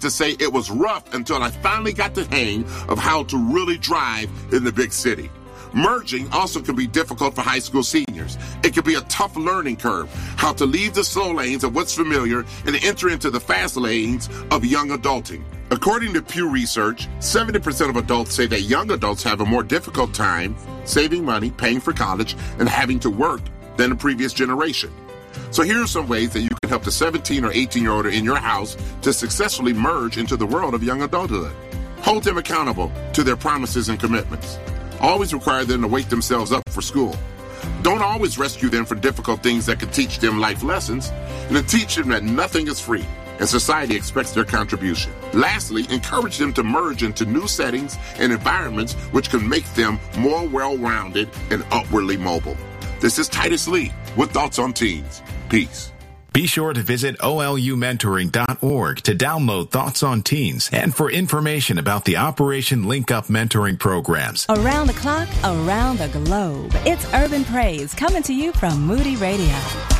to say it was rough until I finally got the hang of how to really drive in the big city. Merging also can be difficult for high school seniors. It can be a tough learning curve, how to leave the slow lanes of what's familiar and enter into the fast lanes of young adulting. According to Pew Research, 70% of adults say that young adults have a more difficult time saving money, paying for college, and having to work than the previous generation. So here are some ways that you can help the 17 or 18-year-old in your house to successfully merge into the world of young adulthood. Hold them accountable to their promises and commitments. Always require them to wake themselves up for school. Don't always rescue them from difficult things that can teach them life lessons, and to teach them that nothing is free, and society expects their contribution. Lastly, encourage them to merge into new settings and environments which can make them more well-rounded and upwardly mobile. This is Titus Lee with Thoughts on Teens. Peace. Be sure to visit olumentoring.org to download Thoughts on Teens and for information about the Operation Link Up mentoring programs. Around the clock, around the globe, it's Urban Praise coming to you from Moody Radio.